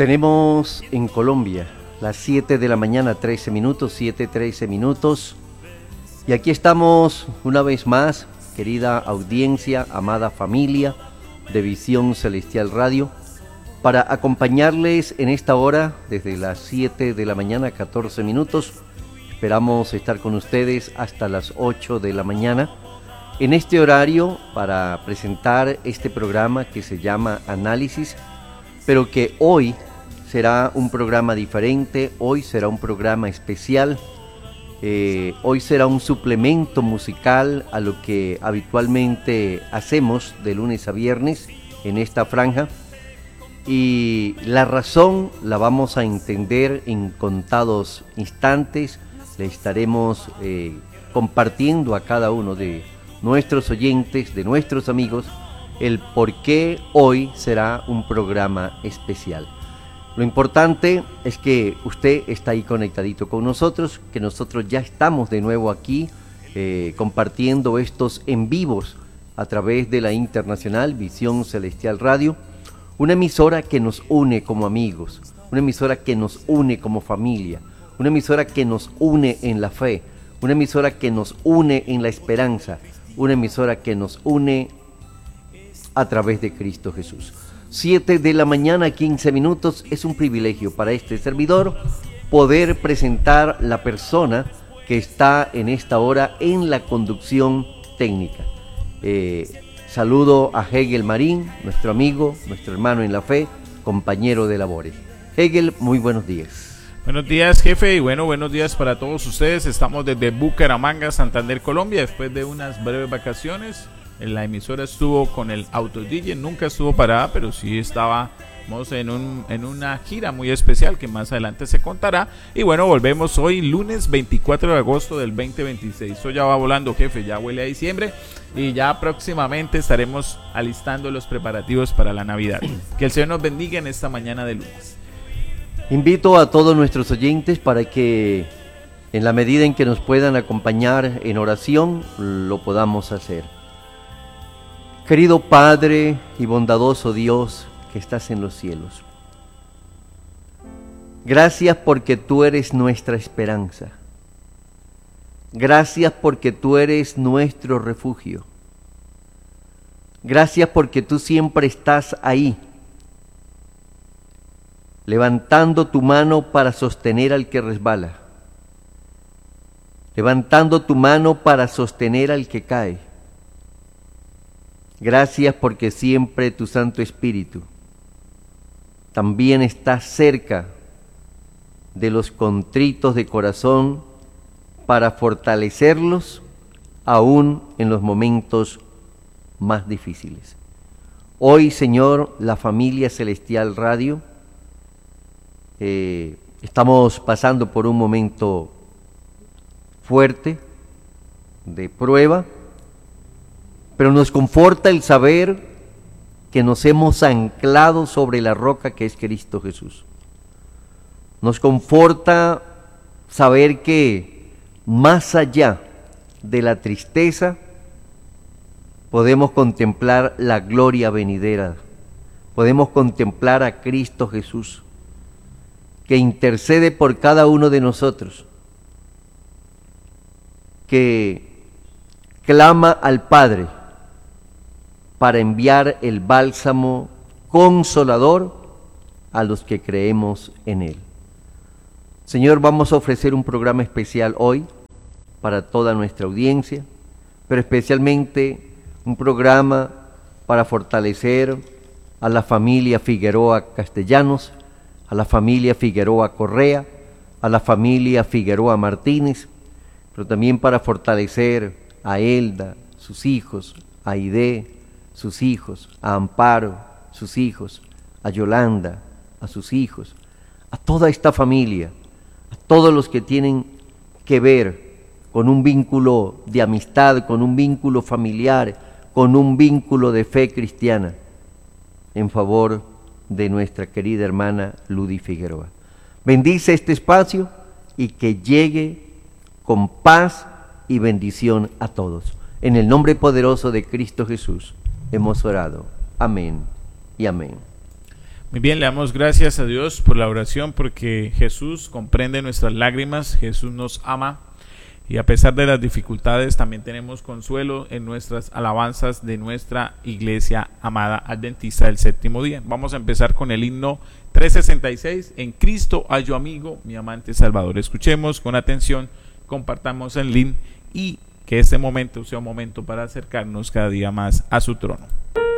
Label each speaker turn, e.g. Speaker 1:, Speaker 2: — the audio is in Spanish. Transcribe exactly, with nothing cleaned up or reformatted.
Speaker 1: Tenemos en Colombia las siete de la mañana, trece minutos, siete, trece minutos. Y aquí estamos una vez más, querida audiencia, amada familia de Visión Celestial Radio, para acompañarles en esta hora desde las siete de la mañana, catorce minutos. Esperamos estar con ustedes hasta las ocho de la mañana en este horario para presentar este programa que se llama Análisis, pero que hoy será un programa diferente, hoy será un programa especial, eh, hoy será un suplemento musical a lo que habitualmente hacemos de lunes a viernes en esta franja, y la razón la vamos a entender en contados instantes. Le estaremos eh, compartiendo a cada uno de nuestros oyentes, de nuestros amigos, el por qué hoy será un programa especial. Lo importante es que usted está ahí conectadito con nosotros, que nosotros ya estamos de nuevo aquí eh, compartiendo estos en vivos a través de la internacional Visión Celestial Radio, una emisora que nos une como amigos, una emisora que nos une como familia, una emisora que nos une en la fe, una emisora que nos une en la esperanza, una emisora que nos une a través de Cristo Jesús. siete de la mañana, quince minutos, es un privilegio para este servidor poder presentar la persona que está en esta hora en la conducción técnica. Eh, saludo a Hegel Marín, nuestro amigo, nuestro hermano en la fe, compañero de labores. Hegel, muy buenos días.
Speaker 2: Buenos días, jefe, y bueno, buenos días para todos ustedes. Estamos desde Bucaramanga, Santander, Colombia, después de unas breves vacaciones. La emisora estuvo con el Auto D J, nunca estuvo parada, pero sí estábamos en, un, en una gira muy especial que más adelante se contará. Y bueno, volvemos hoy, lunes veinticuatro de agosto del veinte veintiséis. Eso ya va volando, jefe, ya huele a diciembre. Y ya próximamente estaremos alistando los preparativos para la Navidad. Que el Señor nos bendiga en esta mañana de lunes.
Speaker 1: Invito a todos nuestros oyentes para que en la medida en que nos puedan acompañar en oración, lo podamos hacer. Querido Padre y bondadoso Dios que estás en los cielos, gracias porque tú eres nuestra esperanza. Gracias porque tú eres nuestro refugio. Gracias porque tú siempre estás ahí, levantando tu mano para sostener al que resbala, levantando tu mano para sostener al que cae. Gracias porque siempre tu Santo Espíritu también está cerca de los contritos de corazón para fortalecerlos aún en los momentos más difíciles. Hoy, Señor, la familia Celestial Radio, eh, estamos pasando por un momento fuerte de prueba, pero nos conforta el saber que nos hemos anclado sobre la roca que es Cristo Jesús. Nos conforta saber que más allá de la tristeza podemos contemplar la gloria venidera, podemos contemplar a Cristo Jesús, que intercede por cada uno de nosotros, que clama al Padre para enviar el bálsamo consolador a los que creemos en Él. Señor, vamos a ofrecer un programa especial hoy para toda nuestra audiencia, pero especialmente un programa para fortalecer a la familia Figueroa Castellanos, a la familia Figueroa Correa, a la familia Figueroa Martínez, pero también para fortalecer a Elda, sus hijos, a Aide, sus hijos, a Amparo, sus hijos, a Yolanda, a sus hijos, a toda esta familia, a todos los que tienen que ver con un vínculo de amistad, con un vínculo familiar, con un vínculo de fe cristiana, en favor de nuestra querida hermana Ludy Figueroa. Bendice este espacio y que llegue con paz y bendición a todos. En el nombre poderoso de Cristo Jesús hemos orado. Amén y amén.
Speaker 2: Muy bien, le damos gracias a Dios por la oración, porque Jesús comprende nuestras lágrimas, Jesús nos ama y a pesar de las dificultades también tenemos consuelo en nuestras alabanzas de nuestra iglesia amada adventista del séptimo día. Vamos a empezar con el himno trescientos sesenta y seis, En Cristo hallo amigo, mi amante Salvador. Escuchemos con atención, compartamos el link y que este momento sea un momento para acercarnos cada día más a su trono.